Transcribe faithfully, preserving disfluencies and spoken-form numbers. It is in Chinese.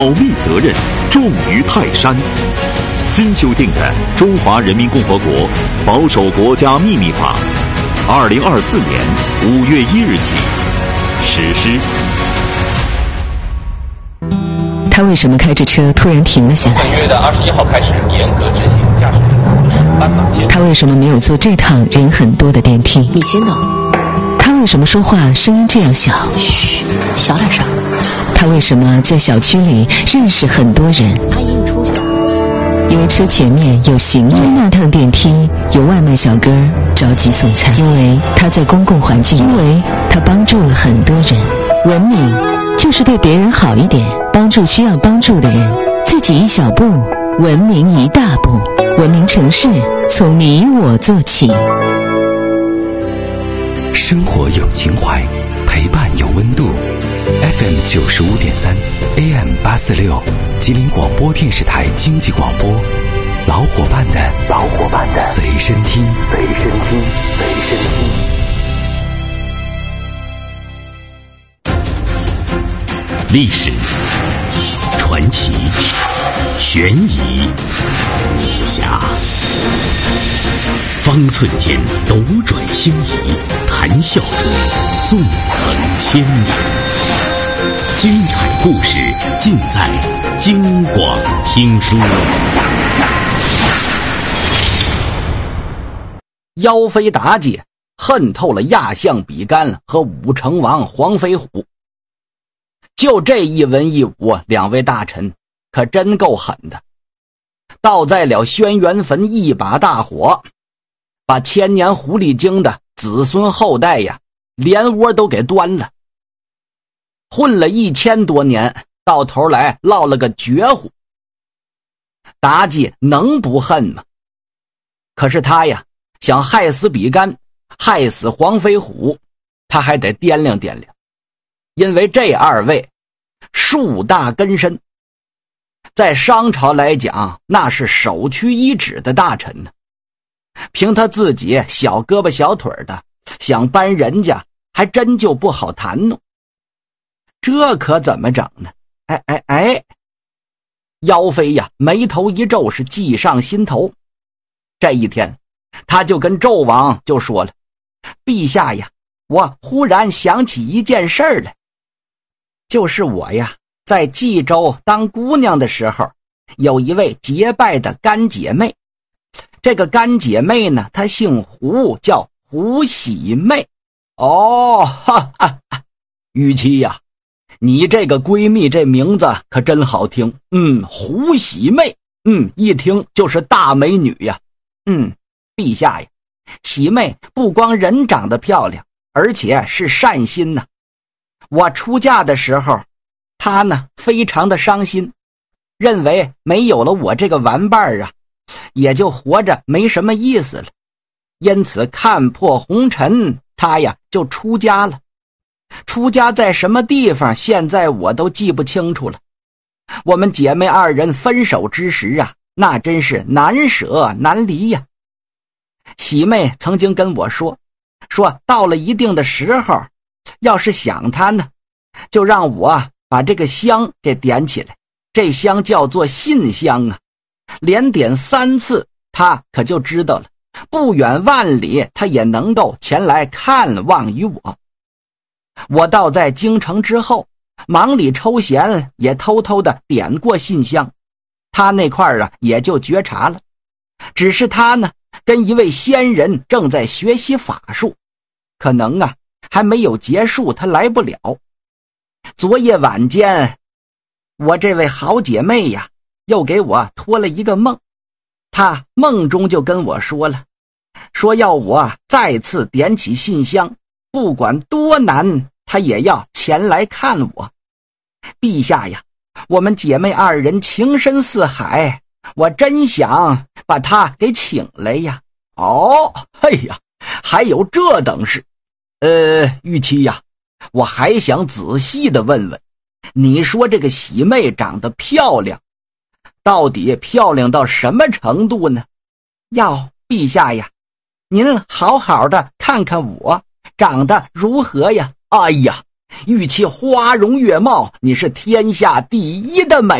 保密责任重于泰山。新修订的《中华人民共和国保守国家秘密法》，二零二四年五月一日起实施。 他为什么开着车突然停了下来？ 本月的二十一号开始严格执行驾驶员行驶斑马线。 他为什么没有坐这趟人很多的电梯？ 你先走。 他为什么说话声音这样小？ 嘘，小点声。 他为什么在小区里认识很多人？ 阿姨，你出去。 因为车前面有行人，因为那趟电梯有外卖小哥着急送餐，因为他在公共环境，因为他帮助了很多人。文明就是对别人好一点，帮助需要帮助的人，自己一小步，文明一大步。文明城市从你我做起。 生活有情怀，陪伴有温度。F M 九十五点三 ，A M 八四六，吉林广播电视台经济广播，老伙伴的老伙伴的随身听，随身听，随身听。历史、传奇、悬疑、武侠，方寸间斗转星移，谈笑中纵横千年。精彩故事尽在京广听书。 妖妃妲己恨透了亚相比干和武成王黄飞虎。就这一文一武两位大臣可真够狠的，倒在了轩辕坟一把大火，把千年狐狸精的子孙后代呀连窝都给端了。混了一千多年，到头来落了个绝户。妲己能不恨吗？可是他呀想害死比干，害死黄飞虎，他还得掂量掂量，因为这二位树大根深，在商朝来讲那是首屈一指的大臣呢。凭他自己小胳膊小腿的，想搬人家还真就不好谈弄。这可怎么整呢？哎哎哎！妖妃呀眉头一皱，是计上心头。这一天他就跟纣王就说了，陛下呀，我忽然想起一件事儿来，就是我呀在冀州当姑娘的时候，有一位结拜的干姐妹。这个干姐妹呢，她姓胡，叫胡喜妹。哦，哈哈哈，玉妻呀，你这个闺蜜这名字可真好听。嗯，胡喜妹，嗯，一听就是大美女呀。嗯，陛下呀，喜妹不光人长得漂亮，而且是善心呐。我出嫁的时候，她呢非常的伤心，认为没有了我这个玩伴啊，也就活着没什么意思了。因此看破红尘，她呀就出家了。出家在什么地方，现在我都记不清楚了。我们姐妹二人分手之时啊，那真是难舍难离呀。喜妹曾经跟我说，说到了一定的时候，要是想她呢，就让我把这个香给点起来。这香叫做信香啊，连点三次，她可就知道了，不远万里她也能够前来看望于我。我到在京城之后，忙里抽闲也偷偷的点过信香，他那块儿啊也就觉察了。只是他呢跟一位仙人正在学习法术，可能啊还没有结束，他来不了。昨夜晚间，我这位好姐妹呀又给我托了一个梦，她梦中就跟我说了，说要我再次点起信香，不管多难，她也要前来看我。陛下呀，我们姐妹二人情深似海，我真想把她给请来呀。哦，嘿呀，还有这等事。呃，玉妻呀，我还想仔细的问问，你说这个喜妹长得漂亮，到底漂亮到什么程度呢？要陛下呀，您好好的看看我长得如何呀？哎呀， 与其花容月貌，你是天下第一的美。